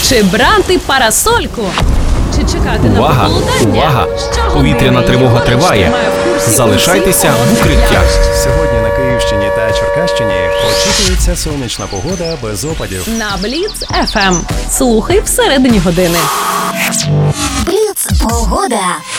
Чи брати парасольку? Чи чекати на Увага! похолодання? Увага! Що Повітряна години тривога його триває. тримає в курсі Залишайтеся усіх в укриттях. Сьогодні на Київщині та Черкащині очікується сонячна погода без опадів. на Бліц FM. Слухай всередині години. Бліц погода.